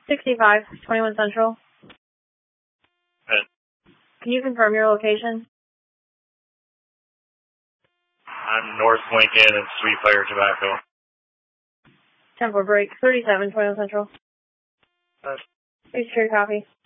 65, 21 Central. Good. Can you confirm your location? I'm North Lincoln and Sweet Fire Tobacco. 10-4 break, 37, 21 Central. Good. Please secure copy.